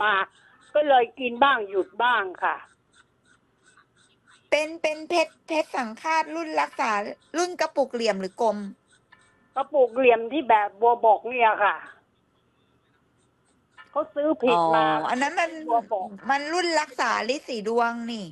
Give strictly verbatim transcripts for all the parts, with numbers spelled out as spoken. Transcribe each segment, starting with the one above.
มาก็เลยกินบ้างหยุดบ้างค่ะเป็นเป็นเพชรเพชรสังฆาตรุ่นรักษารุ่นกระปุกเหลี่ยมหรือกลมกระปุกเหลี่ยมที่แบบบัวบกเนี่ยค่ะเขาซื้อผิดมาอันนั้นมันบัวบกมันรุ่นรักษาฤทธิ์สีดวงนี่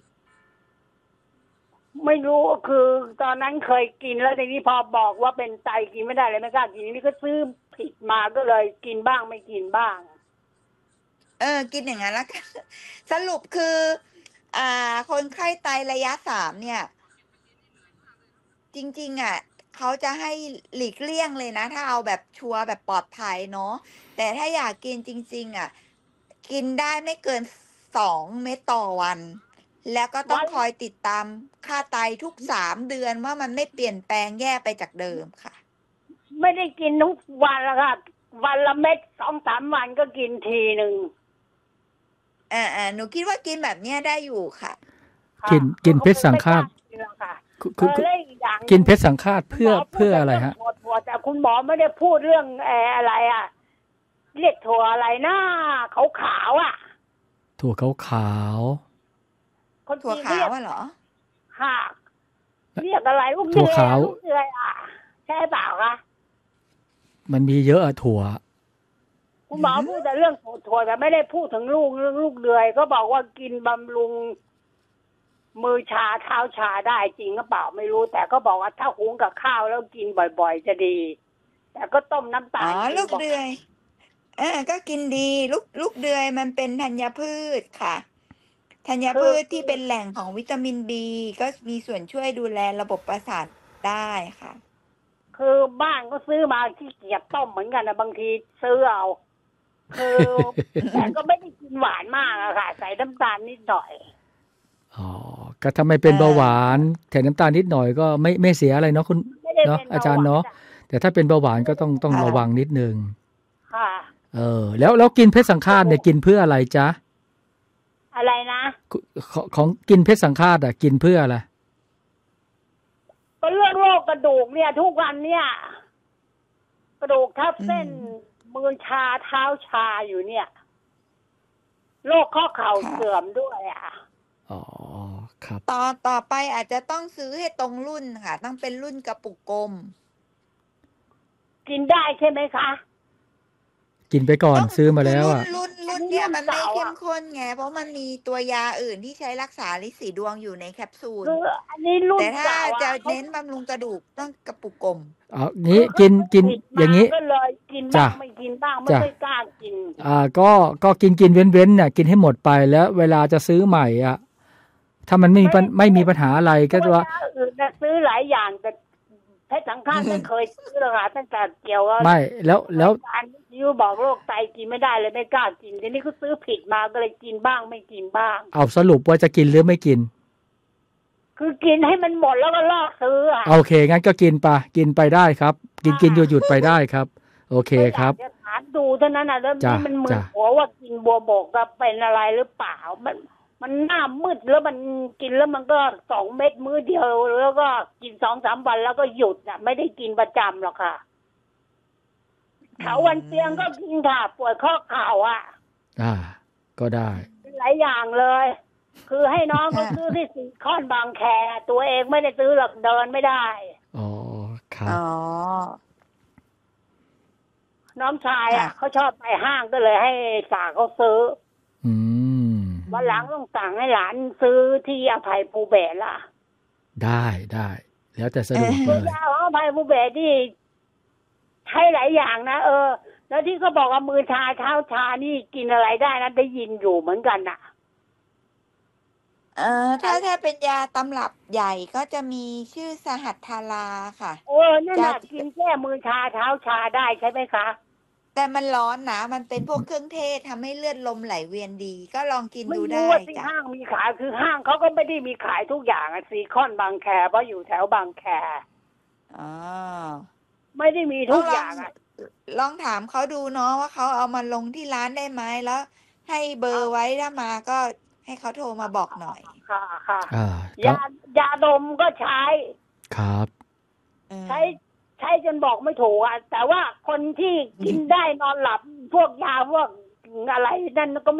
ไม่รู้คือตอนนั้นเคยกินแล้วทีนี้พอบอกว่าเป็นไตกินไม่ได้เลยไม่กล้ากินนี่ก็ซื้อผิดมาก็เลยกินบ้างไม่กินบ้างเออกินอย่างนั้นแล้วกันสรุปคืออ่าคนไข้ไตระยะสามเนี่ยจริงๆอ่ะเขาจะให้หลีกเลี่ยงเลยนะถ้าเอาแบบชัวร์แบบปลอดภัยเนาะแต่ถ้าอยากกินจริงๆอ่ะกินได้ไม่เกินสองเม็ดต่อวันแล้วก็ต้องคอยติดตามค่าไตทุกสามเดือนว่ามันไม่เปลี่ยนแปลงแย่ไปจากเดิมค่ะไม่ได้กินทุกวันละค่ะวันละเม็ดสองสามวันก็กินทีหนึ่งอ่าอ่าหนูคิดว่ากินแบบเนี้ยได้อยู่ค่ะกินกินเพชรสังฆาตคือกินเพชรสังฆาตเพื่อเพื่ออะไรฮะถั่วแต่คุณหมอไม่ได้พูดเรื่องแออะไรอ่ะเรียกถั่วอะไรนะขาวขาวอ่ะถั่วขาวขาวถั่วขาวเหรอค่ะเรียกอะไรลูกเดือยลูกเดือยอ่ะใช่เปล่าคะมันมีเยอะอะถั่วคุณหมอพูดแต่เรื่องถั่วแต่ไม่ได้พูดถึงลูกเรื่องลูกเดือยก็บอกว่ากินบำรุงมือชาเท้าชาได้จริงหรือเปล่าไม่รู้แต่ก็บอกว่าถ้าหุงกับข้าวแล้วกินบ่อยๆจะดีแต่ก็ต้มน้ำตาลอ๋อลูกเดือยเออก็กินดีลูกลูกเดือยมันเป็นธัญพืชค่ะธัญพืชที่เป็นแหล่งของวิตามินบีก็มีส่วนช่วยดูแลระบบประสาทได้ค่ะคือบ้านก็ซื้อมาที่เกียบต้มเหมือนกันนะบางทีซื้อเอาคือแต่ก็ไม่ได้กินหวานมากอะค่ะใส่น้ำตาลนิดหน่อยอ๋อก็ถ้าไม่เป็นเบาหวานแถมน้ำตาลนิดหน่อยก็ไม่ไม่เสียอะไรเนาะคุณเนาะอาจารย์เนาะแต่ถ้าเป็นเบาหวานก็ต้องต้องระวังนิดนึงค่ะเออแล้วแล้วกินเพชรสังฆาตเนี่ยกินเพื่ออะไรจ๊ะอะไรนะของของกินเพชรสังฆาตอ่ะกินเพื่ออะไรก็เรื่องโรคกระดูกเนี่ยทุกวันเนี่ยกระดูกทับเส้นมือชาเท้าชาอยู่เนี่ยโรคข้อเข่าเสื่อมด้วยอ่ะอ๋อครับต่อต่อไปอาจจะต้องซื้อให้ตรงรุ่นค่ะต้องเป็นรุ่นกระปุกกลมกินได้ใช่ไหมคะกินไปก่อนซื้อมาแล้วอ่ะรุ่นรุ่นเนี่ยมันไม่เข้มข้นไงเพราะมันมีตัวยาอื่นที่ใช้รักษาฤทธิ์สีดวงอยู่ในแคปซูลอันนี้รุ่นแต่ถ้าจะเน้นบำรุงกระดูกต้องกระปุกกลมอ๋องี้กินกินอย่างนี้ก็เลยกินบ้างไม่กินบ้างไม่ค่อยกล้ากินอ่าก็ก็กินกินเว้นเว้นเนี่ยกินให้หมดไปแล้วเวลาจะซื้อใหม่อ่ะถ้ามันไม่มีไม่มีปัญหาอะไรก็ว่าอื่นซื้อหลายอย่างแต่เพชรสังฆาตไม่เคยซื้อเลยค่ะตั้งแต่เกี่ยวไม่แล้วแล้วอันยูบอกโรคไตกินไม่ได้เลยไม่กล้ากินทีนี้ก็ซื้อผิดมาก็เลยกินบ้างไม่กินบ้างเอาสรุปว่าจะกินหรือไม่กินคือกินให้มันหมดแล้วก็ลอกซื้ออ่ะโอเคงั้นก็กินไปกินไปได้ครับกินกินหยุดหยุดไปได้ครับโอเคครับจะถามดูเท่านั้นนะแล้วมันมึนหัวว่ากินบัวบกก็เป็นอะไรหรือเปล่ามันมันหน้ามืดแล้วมันกินแล้วมันก็สองเม็ดมื้อเดียวแล้วก็กินสองสามวันแล้วก็หยุดอ่ะไม่ได้กินประจำหรอกค่ะเขาวันเตียงก็กินค่ะปวดข้อเข่าอ่ะอ่าก็ได้หลายอย่างเลยคือให้น้องเขาซื้อที่ซีคอนบางแคตัวเองไม่ได้ซื้อหรอกเดินไม่ได้อ๋อครับอ๋อน้องชายอ่ะเขาชอบไปห้างก็เลยให้ฝากเขาซื้ออืมวันหลังต้องสั่งให้หลานซื้อที่อภัยภูเบศล่ะได้ได้แล้วแต่สะดวกเลยยาอภัยภูเบศที่ใช้หลายอย่างนะเออแล้วที่เขาบอกว่ามือชาเท้าชานี่กินอะไรได้นะได้ยินอยู่เหมือนกันน่ะเออถ้าถ้าเป็นยาตำรับใหญ่ก็จะมีชื่อสหัตถาราค่ะเออนั่นน่ะกินแค่มือชาเท้าชาได้ใช่ไหมคะแต่มันร้อนนะมันเป็นพวกเครื่องเทศทำให้เลือดลมไหลเวียนดีก็ลองกินดูได้จ้ะไม่รู้ว่าที่ห้างมีขายคือห้างเขาก็ไม่ได้มีขายทุกอย่างอะซีคอนบางแคเพราะอยู่แถวบางแคอ๋อไม่ได้มีทุกอย่างอะลองถามเขาดูเนาะว่าเขาเอามาลงที่ร้านได้ไหมแล้วให้เบอร์ไว้ถ้ามาก็ให้เขาโทรมาบอกหน่อยค่ะค่ะยายาดมก็ใช้ครับใช้ใช้จนบอกไม่ถูกอ่ะแต่ว่าคนที่กินได้นอนหลับพวกยาพวกอะไรนั่นก็